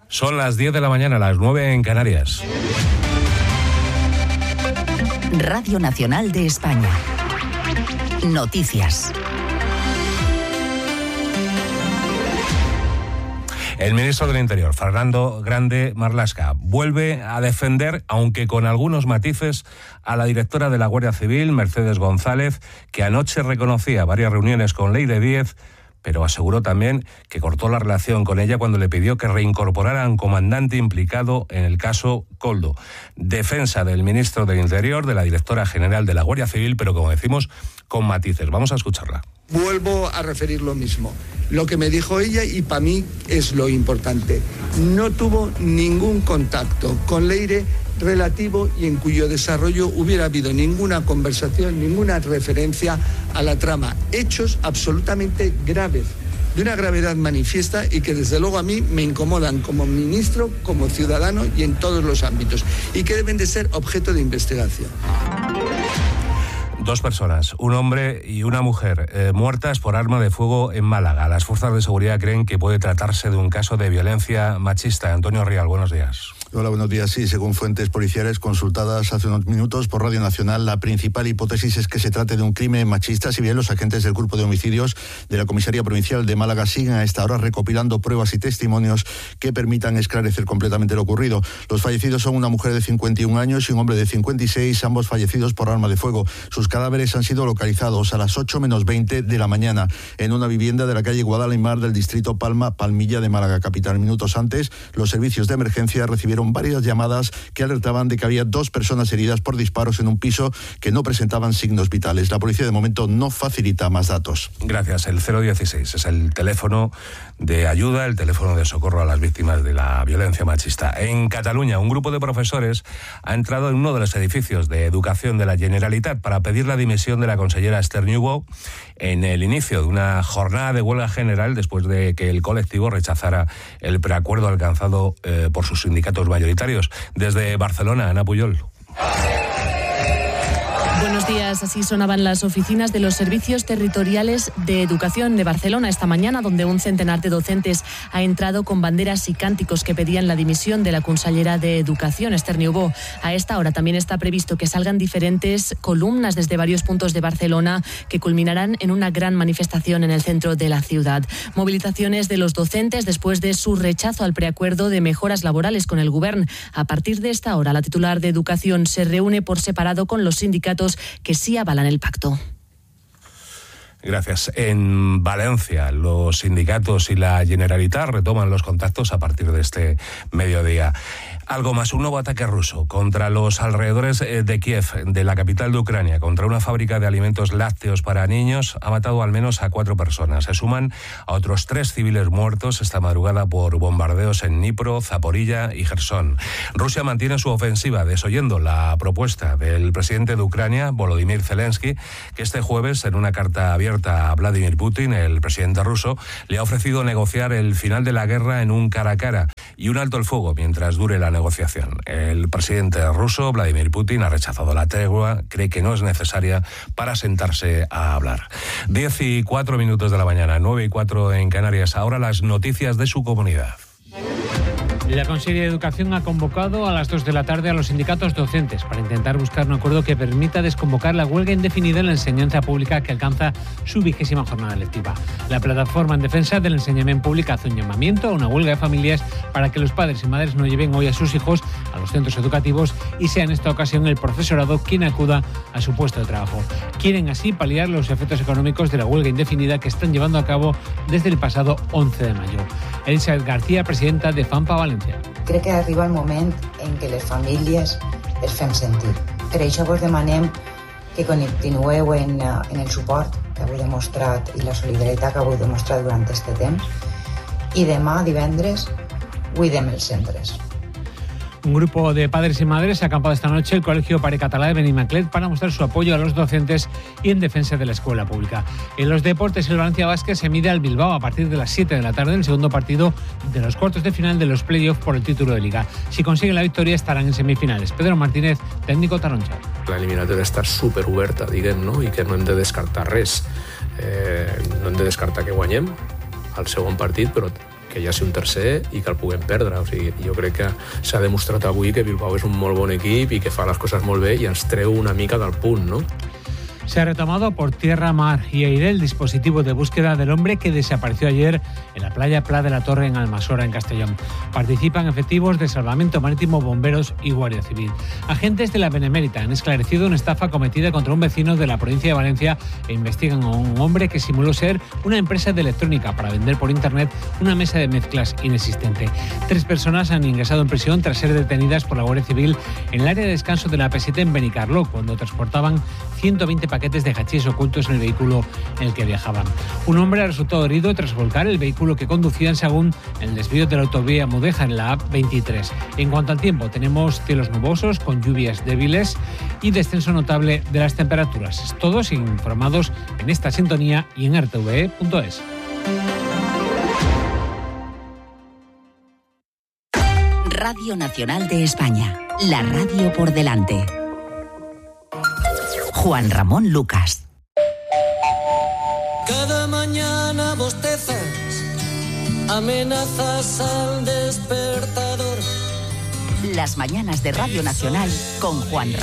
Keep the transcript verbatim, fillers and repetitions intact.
Son las diez de la mañana, las nueve en Canarias. Radio Nacional de España. Noticias. El ministro del Interior, Fernando Grande Marlaska, vuelve a defender, aunque con algunos matices, a la directora de la Guardia Civil, Mercedes González, que anoche reconocía varias reuniones con Leire Díez, pero aseguró también que cortó la relación con ella cuando le pidió que reincorporara a un comandante implicado en el caso Koldo. Defensa del ministro del Interior, de la directora general de la Guardia Civil, pero como decimos, con matices. Vamos a escucharla. Vuelvo a referir lo mismo. Lo que me dijo ella, y para mí es lo importante, no tuvo ningún contacto con Leire relativo y en cuyo desarrollo hubiera habido ninguna conversación, ninguna referencia a la trama. Hechos absolutamente graves, de una gravedad manifiesta y que desde luego a mí me incomodan como ministro, como ciudadano y en todos los ámbitos, y que deben de ser objeto de investigación. Dos personas, un hombre y una mujer, eh, muertas por arma de fuego en Málaga. Las fuerzas de seguridad creen que puede tratarse de un caso de violencia machista. Antonio Rial, buenos días. Hola, buenos días. Sí, según fuentes policiales consultadas hace unos minutos por Radio Nacional, la principal hipótesis es que se trate de un crimen machista. Si bien los agentes del Grupo de Homicidios de la Comisaría Provincial de Málaga siguen a esta hora recopilando pruebas y testimonios que permitan esclarecer completamente lo ocurrido. Los fallecidos son una mujer de cincuenta y un años y un hombre de cincuenta y seis, ambos fallecidos por arma de fuego. Sus cadáveres han sido localizados a las ocho menos veinte de la mañana en una vivienda de la calle Guadalimar del distrito Palma, Palmilla de Málaga capital. Minutos antes, los servicios de emergencia recibieron varias llamadas que alertaban de que había dos personas heridas por disparos en un piso que no presentaban signos vitales. La policía de momento no facilita más datos. Gracias. El cero dieciséis es el teléfono de ayuda, el teléfono de socorro a las víctimas de la violencia machista. En Cataluña, un grupo de profesores ha entrado en uno de los edificios de educación de la Generalitat para pedir la dimisión de la consellera Esther Niubó en el inicio de una jornada de huelga general después de que el colectivo rechazara el preacuerdo alcanzado eh, por sus sindicatos mayoritarios. Desde Barcelona, Ana Puyol. Buenos días, así sonaban las oficinas de los servicios territoriales de educación de Barcelona esta mañana, donde un centenar de docentes ha entrado con banderas y cánticos que pedían la dimisión de la consellera de Educación, Esther Niubó. A esta hora también está previsto que salgan diferentes columnas desde varios puntos de Barcelona que culminarán en una gran manifestación en el centro de la ciudad. Movilizaciones de los docentes después de su rechazo al preacuerdo de mejoras laborales con el Govern. A partir de esta hora, la titular de Educación se reúne por separado con los sindicatos que sí avalan el pacto. Gracias. En Valencia, los sindicatos y la Generalitat retoman los contactos a partir de este mediodía. Algo más, un nuevo ataque ruso contra los alrededores de Kiev, de la capital de Ucrania, contra una fábrica de alimentos lácteos para niños, ha matado al menos a cuatro personas. Se suman a otros tres civiles muertos esta madrugada por bombardeos en Dnipro, Zaporilla y Jersón. Rusia mantiene su ofensiva, desoyendo la propuesta del presidente de Ucrania, Volodymyr Zelensky, que este jueves, en una carta abierta a Vladimir Putin, el presidente ruso, le ha ofrecido negociar el final de la guerra en un cara a cara y un alto el fuego mientras dure la negociación. El presidente ruso, Vladimir Putin, ha rechazado la tregua, cree que no es necesaria para sentarse a hablar. Diez y cuatro minutos de la mañana, nueve y cuatro en Canarias. Ahora las noticias de su comunidad. La Consellería de Educación ha convocado a las dos de la tarde a los sindicatos docentes para intentar buscar un acuerdo que permita desconvocar la huelga indefinida en la enseñanza pública que alcanza su vigésima jornada lectiva. La plataforma en defensa del enseñamiento público hace un llamamiento a una huelga de familias para que los padres y madres no lleven hoy a sus hijos a los centros educativos y sea en esta ocasión el profesorado quien acuda a su puesto de trabajo. Quieren así paliar los efectos económicos de la huelga indefinida que están llevando a cabo desde el pasado once de mayo. Elizabeth García, presidenta de FAMPA Valencia. Crec que arriba el moment en què les famílies es fem sentir. Per això vos demanem que continueu en, en el suport que heu demostrat i la solidaritat que heu demostrat durant aquest temps i demà, divendres, cuidem els centres. Un grupo de padres y madres ha acampado esta noche el Colegio Pare Català de Benimaclet para mostrar su apoyo a los docentes y en defensa de la escuela pública. En los deportes, el Valencia Basket se mide al Bilbao a partir de las siete de la tarde en el segundo partido de los cuartos de final de los playoffs por el título de Liga. Si consiguen la victoria estarán en semifinales. Pedro Martínez, técnico taronja. La eliminatòria està superoberta, diguem, no? I que no hem de descartar res. Eh, no hem de descartar que guanyem el segon partit, però que hi hagi un tercer i que el puguem perdre. O sigui, jo crec que s'ha demostrat avui que Bilbao és un molt bon equip i que fa les coses molt bé i ens treu una mica del punt, no? Se ha retomado por tierra, mar y aire el dispositivo de búsqueda del hombre que desapareció ayer en la playa Pla de la Torre en Almasora, en Castellón. Participan efectivos de Salvamento Marítimo, bomberos y Guardia Civil. Agentes de la Benemérita han esclarecido una estafa cometida contra un vecino de la provincia de Valencia e investigan a un hombre que simuló ser una empresa de electrónica para vender por internet una mesa de mezclas inexistente. Tres personas han ingresado en prisión tras ser detenidas por la Guardia Civil en el área de descanso de la P siete en Benicarló, cuando transportaban ciento veinte paquetes de hachís ocultos en el vehículo en el que viajaban. Un hombre ha resultado herido tras volcar el vehículo que conducía en Sagún en el desvío de la autovía Mudeja en la A veintitrés. En cuanto al tiempo, tenemos cielos nubosos con lluvias débiles y descenso notable de las temperaturas. Todos informados en esta sintonía y en r t v e punto es. Radio Nacional de España, la radio por delante. Juan Ramón Lucas. Cada mañana bostezas, amenazas al despertador. Las mañanas de Radio Nacional con Juan Ramón.